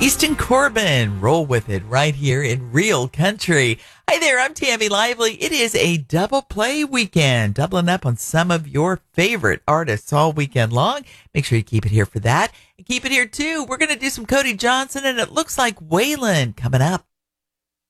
Easton Corbin, roll with it right here in Real Country. Hi there, I'm Tammy Lively. It is a double play weekend, doubling up on some of your favorite artists all weekend long. Make sure you keep it here for that. And keep it here too. We're going to do some Cody Johnson, and it looks like Waylon coming up